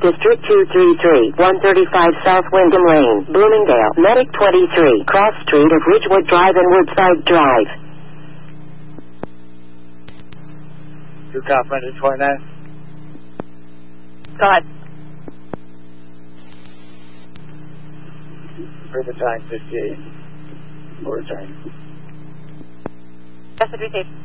District 233, 135 South Wyndham Lane, Bloomingdale, Medic 23, Cross Street of Ridgewood Drive and Woodside Drive. 2 California 29. Go ahead. River time 58. Over time. Message received.